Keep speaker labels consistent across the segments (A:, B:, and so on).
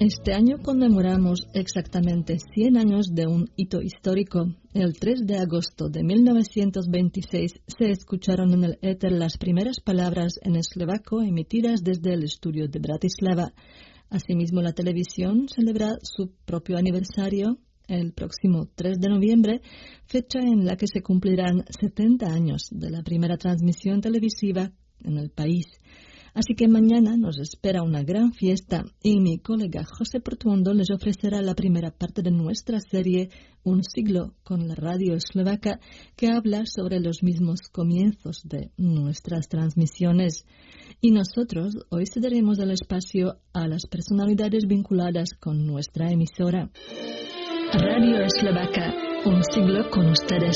A: Este año conmemoramos exactamente 100 años de un hito histórico. El 3 de agosto de 1926 se escucharon en el éter las primeras palabras en eslovaco emitidas desde el estudio de Bratislava. Asimismo, la televisión celebra su propio aniversario el próximo 3 de noviembre, fecha en la que se cumplirán 70 años de la primera transmisión televisiva en el país. Así que mañana nos espera una gran fiesta y mi colega José Portuondo les ofrecerá la primera parte de nuestra serie Un siglo con la radio eslovaca, que habla sobre los mismos comienzos de nuestras transmisiones. Y nosotros hoy cederemos el espacio a las personalidades vinculadas con nuestra emisora. Radio Eslovaca, un siglo con ustedes.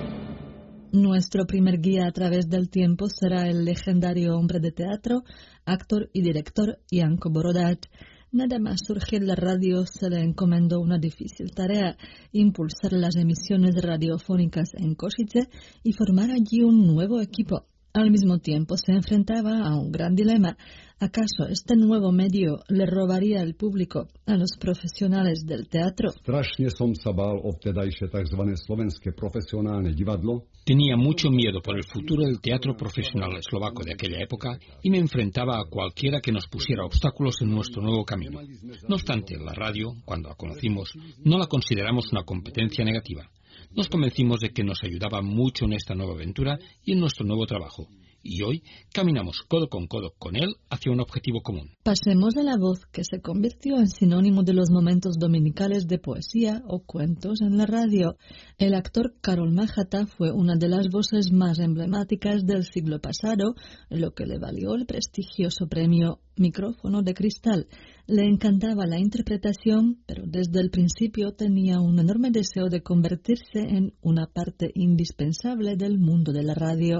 A: Nuestro primer guía a través del tiempo será el legendario hombre de teatro, actor y director Janko Borodáč. Nada más surgir la radio se le encomendó una difícil tarea: impulsar las emisiones radiofónicas en Košice y formar allí un nuevo equipo. Al mismo tiempo se enfrentaba a un gran dilema. ¿Acaso este nuevo medio le robaría el público a los profesionales del teatro?
B: Strašne som sa bál o vtedajšie tzv. Slovenské profesionálne divadlo.
C: Tenía mucho miedo por el futuro del teatro profesional eslovaco de aquella época y me enfrentaba a cualquiera que nos pusiera obstáculos en nuestro nuevo camino. No obstante, la radio, cuando la conocimos, no la consideramos una competencia negativa. Nos convencimos de que nos ayudaba mucho en esta nueva aventura y en nuestro nuevo trabajo. Y hoy caminamos codo con él hacia un objetivo común.
A: Pasemos a la voz, que se convirtió en sinónimo de los momentos dominicales de poesía o cuentos en la radio. El actor Karol Máchata fue una de las voces más emblemáticas del siglo pasado, lo que le valió el prestigioso premio Micrófono de Cristal. Le encantaba la interpretación, pero desde el principio tenía un enorme deseo de convertirse en una parte indispensable del mundo de la radio.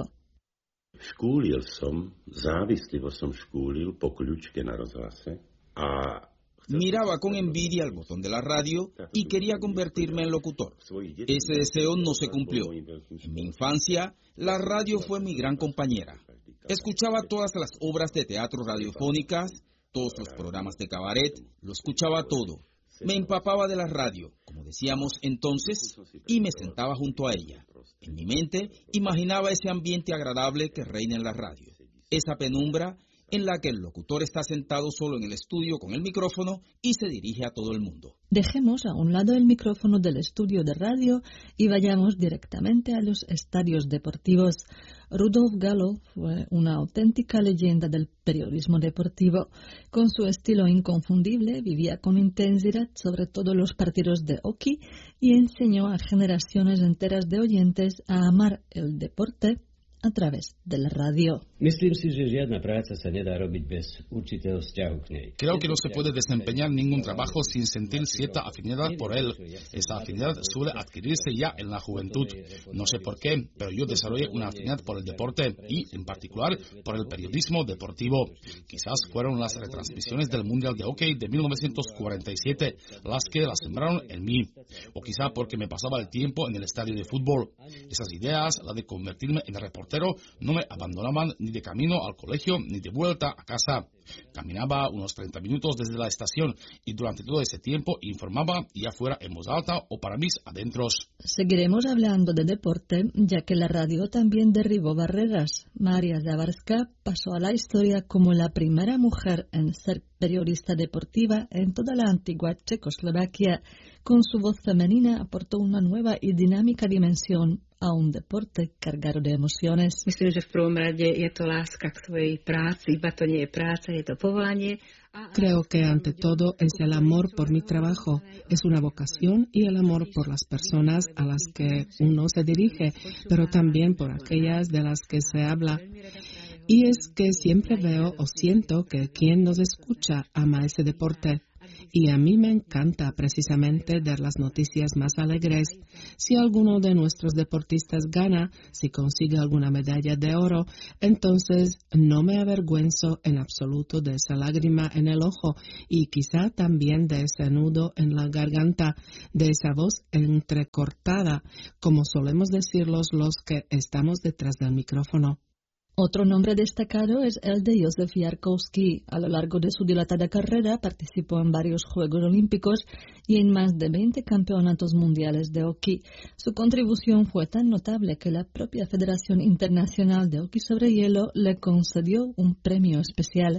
D: Škúlil som, závislivo som škúlil po kľúčke na rozhlase a...
E: Miraba con envidia el botón de la radio y quería convertirme en locutor. Ese deseo no se cumplió. En mi infancia, la radio fue mi gran compañera. Escuchaba todas las obras de teatro radiofónicas, todos los programas de cabaret, lo escuchaba todo. Me empapaba de la radio, como decíamos entonces, y me sentaba junto a ella. En mi mente imaginaba ese ambiente agradable que reina en la radio, esa penumbra en la que el locutor está sentado solo en el estudio con el micrófono y se dirige a todo el mundo.
A: Dejemos a un lado el micrófono del estudio de radio y vayamos directamente a los estadios deportivos. Rudolf Galo fue una auténtica leyenda del periodismo deportivo. Con su estilo inconfundible, vivía con intensidad sobre todo los partidos de hockey y enseñó a generaciones enteras de oyentes a amar el deporte a través de la radio.
F: Creo que no se puede desempeñar ningún trabajo sin sentir cierta afinidad por él. Esa afinidad suele adquirirse ya en la juventud. No sé por qué, pero yo desarrollé una afinidad por el deporte y, en particular, por el periodismo deportivo. Quizás fueron las retransmisiones del Mundial de Hockey de 1947 las que las sembraron en mí. O quizá porque me pasaba el tiempo en el estadio de fútbol. Esas ideas, la de convertirme en reportero, no me abandonaban ni de camino al colegio ni de vuelta a casa. Caminaba unos 30 minutos desde la estación y durante todo ese tiempo informaba, ya fuera en voz alta o para mis adentros.
A: Seguiremos hablando de deporte, ya que la radio también derribó barreras. María Zavarska pasó a la historia como la primera mujer en ser periodista deportiva en toda la antigua Checoslovaquia. Con su voz femenina aportó una nueva y dinámica dimensión a un deporte cargado de emociones.
G: Myslím, že v prvom rade je to láska k svojej práci, iba to nie je práca, je to povolanie.
H: Creo que ante todo es el amor por mi trabajo, es una vocación y el amor por las personas a las que uno se dirige, pero también por aquellas de las que se habla. Y es que siempre veo o siento que quien nos escucha ama ese deporte. Y a mí me encanta precisamente dar las noticias más alegres. Si alguno de nuestros deportistas gana, si consigue alguna medalla de oro, entonces no me avergüenzo en absoluto de esa lágrima en el ojo y quizá también de ese nudo en la garganta, de esa voz entrecortada, como solemos decirlos los que estamos detrás del micrófono.
A: Otro nombre destacado es el de Józef Jarkowski. A lo largo de su dilatada carrera participó en varios Juegos Olímpicos y en más de 20 campeonatos mundiales de hockey. Su contribución fue tan notable que la propia Federación Internacional de Hockey sobre Hielo le concedió un premio especial.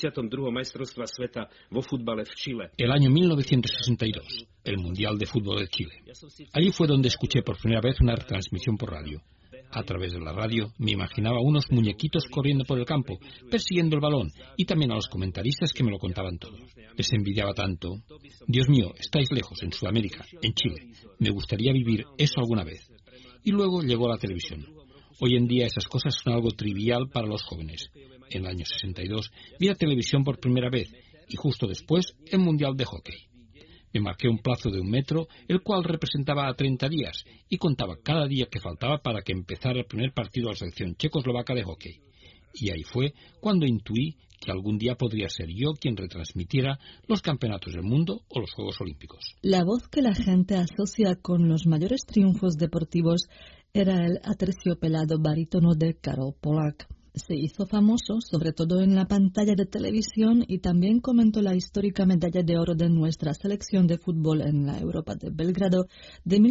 C: El año 1962, el Mundial de Fútbol de Chile. Allí fue donde escuché por primera vez una retransmisión por radio. A través de la radio me imaginaba unos muñequitos corriendo por el campo, persiguiendo el balón, y también a los comentaristas que me lo contaban todo. Les envidiaba tanto. Dios mío, estáis lejos, en Sudamérica, en Chile. Me gustaría vivir eso alguna vez. Y luego llegó la televisión. Hoy en día esas cosas son algo trivial para los jóvenes. En el año 62 vi la televisión por primera vez, y justo después el Mundial de Hockey. Me marqué un plazo de 1 metro, el cual representaba a 30 días, y contaba cada día que faltaba para que empezara el primer partido de la selección checoslovaca de hockey. Y ahí fue cuando intuí que algún día podría ser yo quien retransmitiera los campeonatos del mundo o los Juegos Olímpicos.
A: La voz que la gente asocia con los mayores triunfos deportivos era el aterciopelado barítono de Karol Polak. Se hizo famoso, sobre todo en la pantalla de televisión, y también comentó la histórica medalla de oro de nuestra selección de fútbol en la Europa de Belgrado de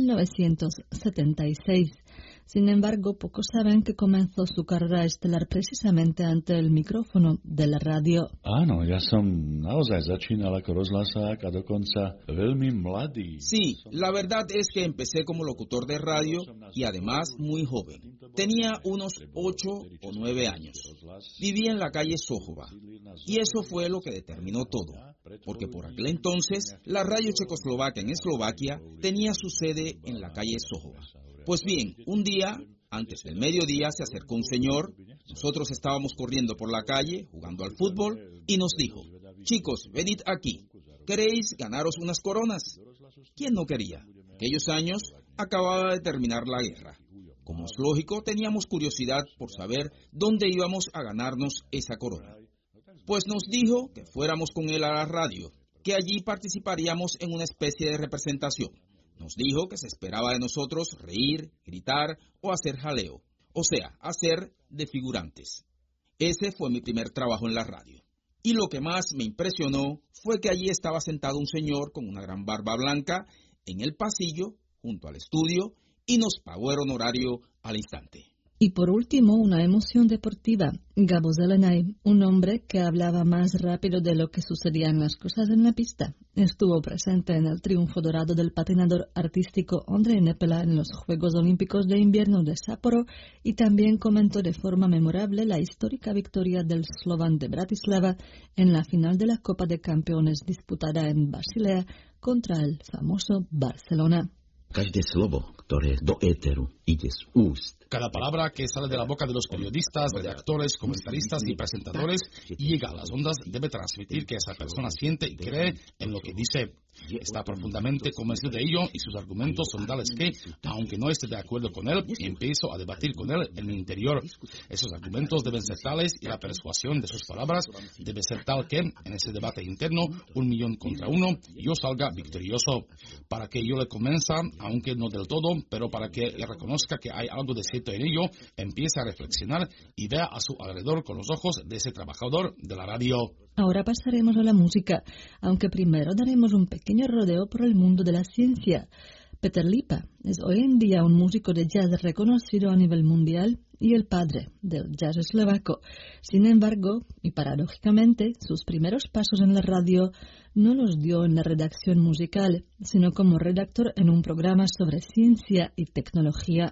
A: 1976. Sin embargo, pocos saben que comenzó su carrera estelar precisamente ante el micrófono de la radio.
I: Áno, ja som naozaj začínal ako rozhlasák a dokonca veľmi mladý.
E: Sí, la verdad es que empecé como locutor de radio y además muy joven. Tenía unos 8 o 9 años. Vivía en la calle Sohova y eso fue lo que determinó todo, porque por aquel entonces la radio checoslovaca en Eslovaquia tenía su sede en la calle Sohova. Pues bien, un día, antes del mediodía, se acercó un señor. Nosotros estábamos corriendo por la calle, jugando al fútbol, y nos dijo: chicos, venid aquí, ¿queréis ganaros unas coronas? ¿Quién no quería? Aquellos años acababa de terminar la guerra. Como es lógico, teníamos curiosidad por saber dónde íbamos a ganarnos esa corona. Pues nos dijo que fuéramos con él a la radio, que allí participaríamos en una especie de representación. Nos dijo que se esperaba de nosotros reír, gritar o hacer jaleo, o sea, hacer de figurantes. Ese fue mi primer trabajo en la radio. Y lo que más me impresionó fue que allí estaba sentado un señor con una gran barba blanca en el pasillo, junto al estudio, y nos pagó el honorario al instante.
A: Y por último, una emoción deportiva. Gabo Zelenay, un hombre que hablaba más rápido de lo que sucedían las cosas en la pista. Estuvo presente en el triunfo dorado del patinador artístico Ondrej Nepela en los Juegos Olímpicos de Invierno de Sapporo y también comentó de forma memorable la histórica victoria del Slovan de Bratislava en la final de la Copa de Campeones disputada en Basilea contra el famoso Barcelona.
J: Každé slovo, ktoré do éteru ide z úst.
F: Cada palabra que sale de la boca de los periodistas, redactores, comentaristas y presentadores y llega a las ondas debe transmitir que esa persona siente y cree en lo que dice. Está profundamente convencido de ello y sus argumentos son tales que, aunque no esté de acuerdo con él, empiezo a debatir con él en mi interior. Esos argumentos deben ser tales y la persuasión de sus palabras debe ser tal que, en ese debate interno, 1.000.000 contra 1, yo salga victorioso. Para que yo le convenza, aunque no del todo, pero para que le reconozca que hay algo de cierto en ello, empiece a reflexionar y vea a su alrededor con los ojos de ese trabajador de la radio.
A: Ahora pasaremos a la música, aunque primero daremos un pequeño rodeo por el mundo de la ciencia. Peter Lipa es hoy en día un músico de jazz reconocido a nivel mundial y el padre del jazz eslovaco. Sin embargo, y paradójicamente, sus primeros pasos en la radio no los dio en la redacción musical, sino como redactor en un programa sobre ciencia y tecnología.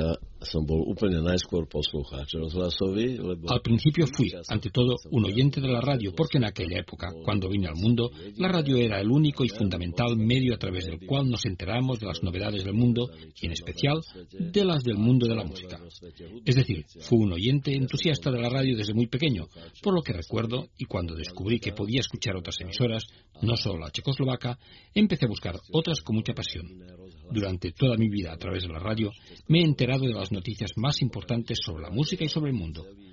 C: Al principio fui, ante todo, un oyente de la radio, porque en aquella época, cuando vine al mundo, la radio era el único y fundamental medio a través del cual nos enteramos de las novedades del mundo, y en especial de las del mundo de la música. Es decir, fui un oyente entusiasta de la radio desde muy pequeño, por lo que recuerdo, y cuando descubrí que podía escuchar otras emisoras, no solo la checoslovaca, empecé a buscar otras con mucha pasión. Durante toda mi vida a través de la radio me he enterado de las noticias más importantes sobre la música y sobre el mundo.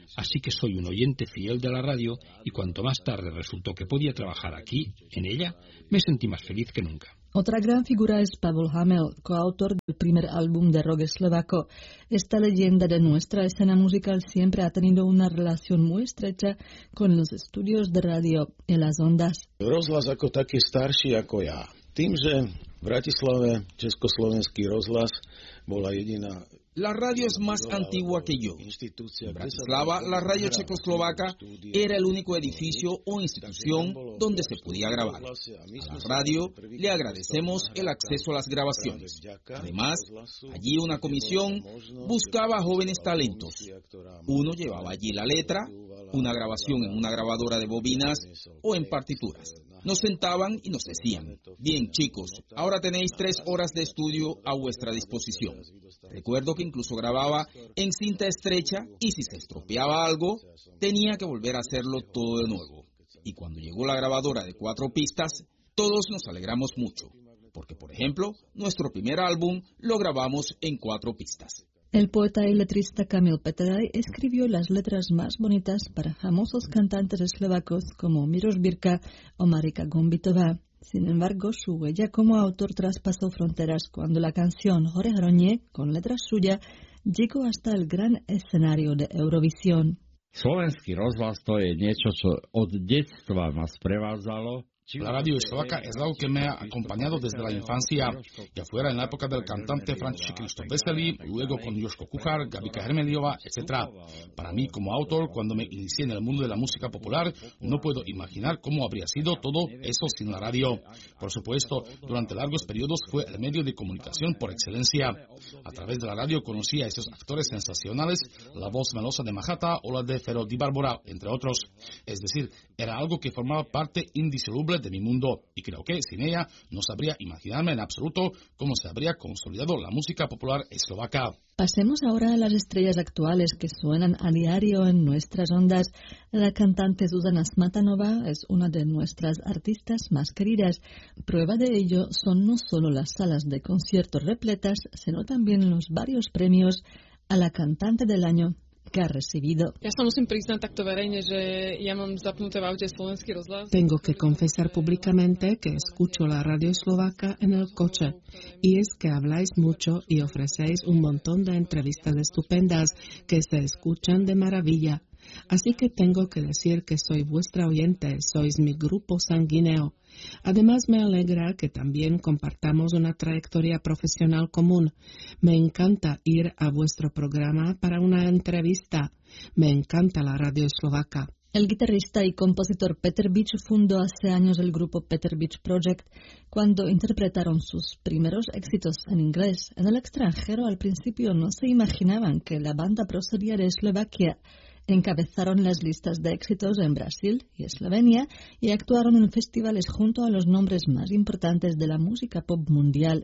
C: así que soy un oyente fiel de la radio y cuanto más tarde resultó que podía trabajar aquí, en ella, me sentí más feliz que nunca.
A: Otra gran figura es Pavel Hamel, coautor del primer álbum de rock eslovaco. Esta leyenda de nuestra escena musical siempre ha tenido una relación muy estrecha con los estudios de radio y las ondas.
K: Rozhlas ako taký starší ako ja. Tým, že v Bratislave Československý rozhlas bola jediná.
E: La radio es más antigua que yo. En Bratislava, la radio checoslovaca era el único edificio o institución donde se podía grabar. A la radio le agradecemos el acceso a las grabaciones. Además, allí una comisión buscaba jóvenes talentos. Uno llevaba allí la letra, una grabación en una grabadora de bobinas o en partituras. Nos sentaban y nos decían: bien, chicos, ahora tenéis 3 horas de estudio a vuestra disposición. Recuerdo que incluso grababa en cinta estrecha y si se estropeaba algo, tenía que volver a hacerlo todo de nuevo. Y cuando llegó la grabadora de 4 pistas, todos nos alegramos mucho, porque, por ejemplo, nuestro primer álbum lo grabamos en 4 pistas.
A: El poeta y letrista Kamil Peteraj escribió las letras más bonitas para famosos cantantes eslovacos como Miroš Birka o Marika Gombitová. Sin embargo, su huella como autor traspasó fronteras cuando la canción Hore Hronie, con letras suyas, llegó hasta el gran escenario de Eurovisión.
L: Slovenský rozhlas to je niečo, čo od detstva ma sprevádzalo.
F: La radio eslovaca es algo que me ha acompañado desde la infancia, ya fuera en la época del cantante František Krištof Veselý, luego con Joško Kuchar, Gabika Hermeliová, etc. Para mí, como autor, cuando me inicié en el mundo de la música popular, no puedo imaginar cómo habría sido todo eso sin la radio. Por supuesto, durante largos periodos fue el medio de comunicación por excelencia. A través de la radio conocí a esos actores sensacionales, la voz melosa de Mahata o la de Fero Di Barbora, entre otros. Es decir, era algo que formaba parte indisoluble de mi mundo, y creo que sin ella no sabría imaginarme en absoluto cómo se habría consolidado la música popular eslovaca.
A: Pasemos ahora a las estrellas actuales que suenan a diario en nuestras ondas. La cantante Zuzana Smatanova es una de nuestras artistas más queridas. Prueba de ello son no solo las salas de conciertos repletas, sino también los varios premios a la cantante del año que ha recibido.
H: Tengo que confesar públicamente que escucho la radio eslovaca en el coche, y es que habláis mucho y ofrecéis un montón de entrevistas estupendas que se escuchan de maravilla. Así que tengo que decir que soy vuestra oyente, sois mi grupo sanguíneo. Además, me alegra que también compartamos una trayectoria profesional común. Me encanta ir a vuestro programa para una entrevista. Me encanta la radio eslovaca.
A: El guitarrista y compositor Peter Bič fundó hace años el grupo Peter Bič Project cuando interpretaron sus primeros éxitos en inglés. En el extranjero, al principio no se imaginaban que la banda procedía de Eslovaquia. Encabezaron las listas de éxitos en Brasil y Eslovenia y actuaron en festivales junto a los nombres más importantes de la música pop mundial.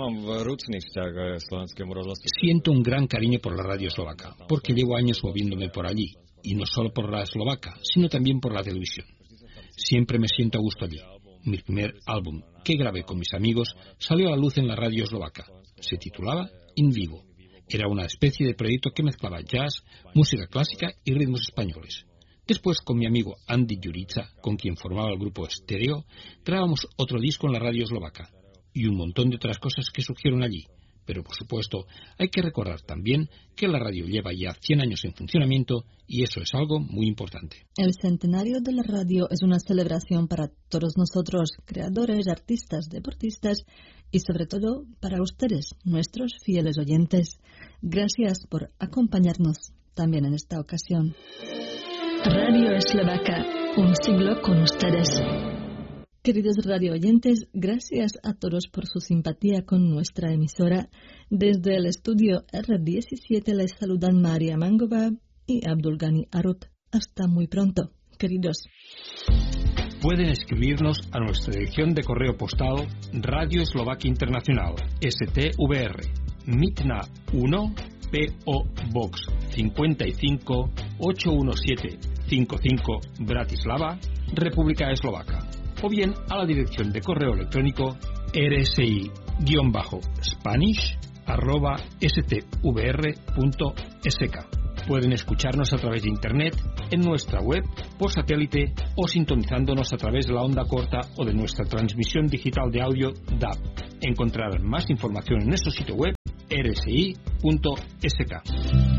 C: Siento un gran cariño por la radio eslovaca, porque llevo años moviéndome por allí, y no solo por la eslovaca, sino también por la televisión. Siempre me siento a gusto allí. Mi primer álbum, que grabé con mis amigos, salió a la luz en la radio eslovaca. Se titulaba In Vivo. Era una especie de proyecto que mezclaba jazz, música clásica y ritmos españoles. Después, con mi amigo Andy Jurica, con quien formaba el grupo Stereo, grabamos otro disco en la radio eslovaca y un montón de otras cosas que surgieron allí. Pero, por supuesto, hay que recordar también que la radio lleva ya 100 años en funcionamiento y eso es algo muy importante.
A: El centenario de la radio es una celebración para todos nosotros, creadores, artistas, deportistas y sobre todo para ustedes, nuestros fieles oyentes. Gracias por acompañarnos también en esta ocasión. Radio Eslovaca, un siglo con ustedes. Queridos radio oyentes, gracias a todos por su simpatía con nuestra emisora. Desde el estudio R17 les saludan María Mangova y Abdulgani Arut. Hasta muy pronto, queridos.
C: Pueden escribirnos a nuestra dirección de correo postal Radio Eslovaquia Internacional, STVR, Mitna 1, P.O. Box 55 81755, Bratislava, República Eslovaca. O bien a la dirección de correo electrónico rsi-spanish@stvr.sk. Pueden escucharnos a través de Internet, en nuestra web, por satélite o sintonizándonos a través de la onda corta o de nuestra transmisión digital de audio DAB. Encontrarán más información en nuestro sitio web rsi.sk.